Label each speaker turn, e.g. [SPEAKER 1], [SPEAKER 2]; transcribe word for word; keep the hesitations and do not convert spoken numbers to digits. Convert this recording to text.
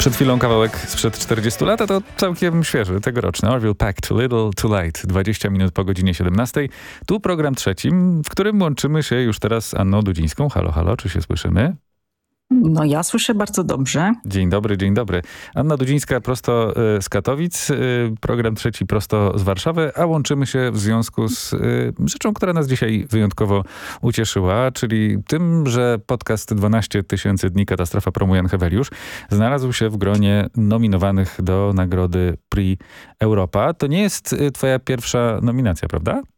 [SPEAKER 1] Przed chwilą kawałek sprzed czterdziestu lat, a to całkiem świeży, tegoroczny. Orville Peck, Too Little, Too Late. dwadzieścia minut po godzinie siedemnastej. Tu program trzeci, w którym łączymy się już teraz z Anną Dudzińską. Halo, halo, czy się słyszymy?
[SPEAKER 2] No ja słyszę bardzo dobrze.
[SPEAKER 1] Dzień dobry, dzień dobry. Anna Dudzińska prosto y, z Katowic, y, program trzeci prosto z Warszawy, a łączymy się w związku z y, rzeczą, która nas dzisiaj wyjątkowo ucieszyła, czyli tym, że podcast dwanaście tysięcy dni Katastrofa Promu Jan Heweliusz znalazł się w gronie nominowanych do nagrody Prix Europa. To nie jest y, twoja pierwsza nominacja, prawda?